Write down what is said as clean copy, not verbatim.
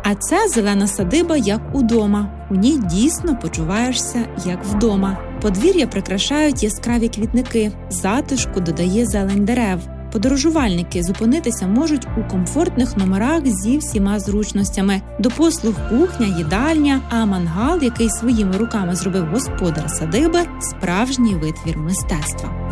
А це зелена садиба як удома. У ній дійсно почуваєшся як вдома. Подвір'я прикрашають яскраві квітники, затишку додає зелень дерев. Подорожувальники зупинитися можуть у комфортних номерах зі всіма зручностями. До послуг кухня, їдальня, а мангал, який своїми руками зробив господар садиби – справжній витвір мистецтва.